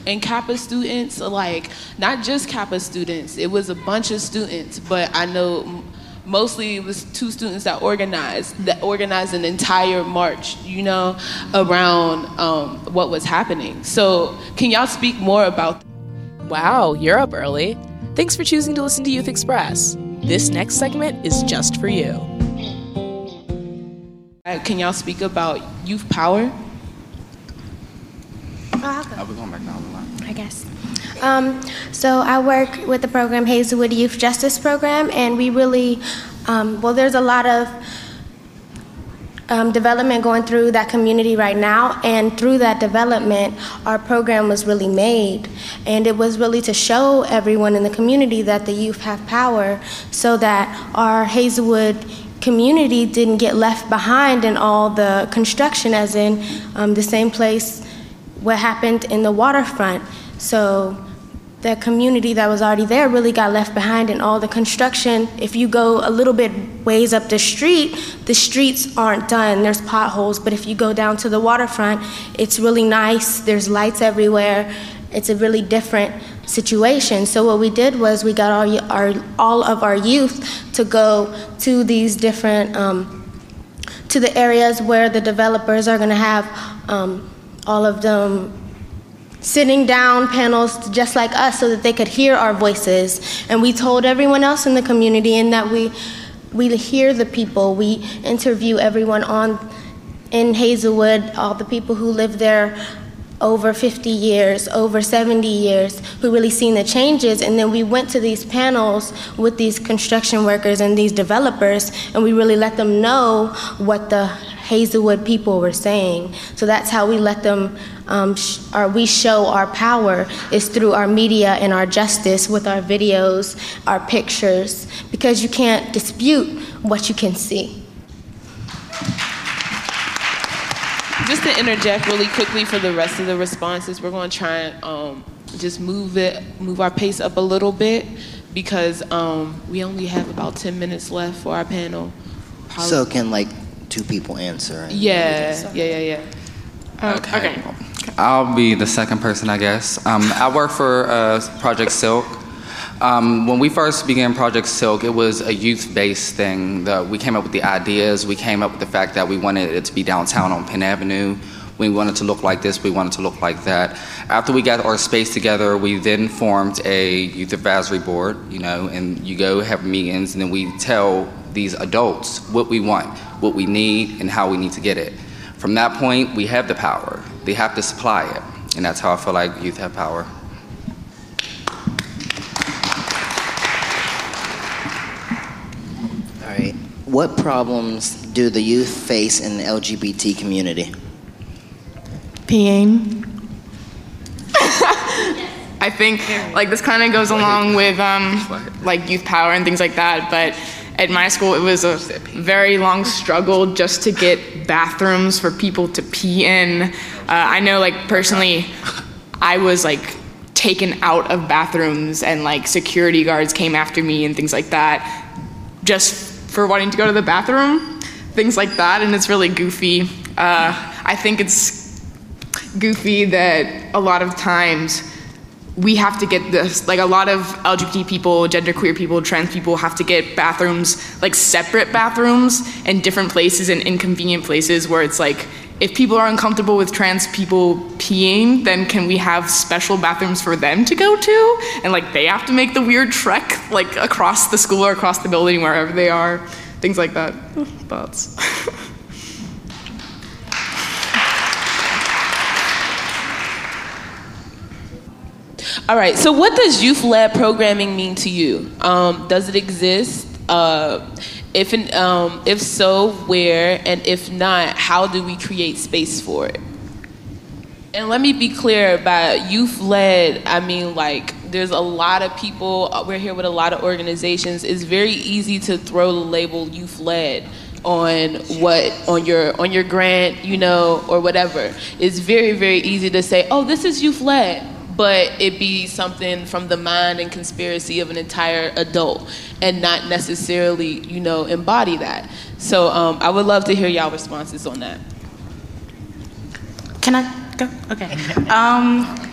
and Kappa students, like not just Kappa students, it was a bunch of students, but I know mostly it was 2 students that organized an entire march, around what was happening. So can y'all speak more about that? Wow, you're up early. Thanks for choosing to listen to Youth Express. This next segment is just for you. Can y'all speak about youth power? We're going back down the line. I guess. So I work with the program Hazelwood Youth Justice Program, and we really, there's a lot of development going through that community right now, and through that development, our program was really made, and it was really to show everyone in the community that the youth have power, so that our Hazelwood community didn't get left behind in all the construction, as in the same place what happened in the waterfront. So the community that was already there really got left behind in all the construction. If you go a little bit ways up the streets aren't done, there's potholes, but if you go down to the waterfront, it's really nice, there's lights everywhere, it's a really different situation. So what we did was we got all of our youth to go to these different, to the areas where the developers are gonna have all of them sitting down panels just like us so that they could hear our voices. And we told everyone else in the community and that we hear the people. We interview everyone in Hazelwood, all the people who live there over 50 years, over 70 years, who really seen the changes. And then we went to these panels with these construction workers and these developers, and we really let them know what the Hazelwood people were saying. So that's how we let them, we show our power, is through our media and our justice with our videos, our pictures, because you can't dispute what you can see. Just to interject really quickly for the rest of the responses, we're going to try and just move our pace up a little bit, because we only have about 10 minutes left for our panel. So can like 2 people answer? Yeah. Okay. I'll be the second person, I guess. I work for Project Silk. When we first began Project Silk, it was a youth-based thing. We came up with the ideas. We came up with the fact that we wanted it to be downtown on Penn Avenue. We wanted to look like this. We wanted to look like that. After we got our space together, we then formed a youth advisory board, and you go have meetings, and then we tell these adults what we want, what we need, and how we need to get it. From that point, we have the power. They have to supply it, and that's how I feel like youth have power. All right. What problems do the youth face in the LGBT community? Peeing. I think this kind of goes along with youth power and things like that, but at my school it was a very long struggle just to get bathrooms for people to pee in. I know personally I was taken out of bathrooms, and security guards came after me and things like that just for wanting to go to the bathroom, things like that, and it's really goofy. I think it's goofy that a lot of times we have to get this, a lot of LGBT people, genderqueer people, trans people have to get bathrooms, separate bathrooms in different places and inconvenient places where it's if people are uncomfortable with trans people peeing, then can we have special bathrooms for them to go to? And they have to make the weird trek across the school or across the building, wherever they are, things like that. Thoughts. All right, so what does youth-led programming mean to you? Does it exist? If so, where? And if not, how do we create space for it? And let me be clear about youth-led, I mean there's a lot of people, we're here with a lot of organizations. It's very easy to throw the label youth-led on your grant, or whatever. It's very, very easy to say, oh, this is youth-led. But it be something from the mind and conspiracy of an entire adult and not necessarily, embody that. So I would love to hear y'all responses on that. Can I go? Okay.